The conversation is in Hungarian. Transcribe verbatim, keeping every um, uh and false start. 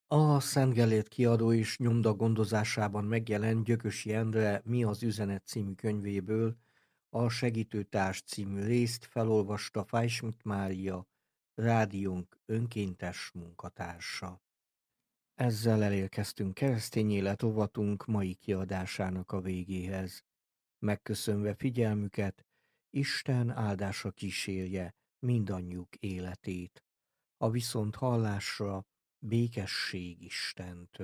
A Szent Gellért Kiadó és Nyomda gondozásában megjelent Gyökösi Endre Mi az üzenet című könyvéből a Segítőtárs című részt felolvasta Fájsmit Mária, rádiónk önkéntes munkatársa. Ezzel elérkeztünk keresztény élet rovatunk mai kiadásának a végéhez. Megköszönve figyelmüket, Isten áldása kísérje mindannyiuk életét. A viszonthallásra békesség Istentől.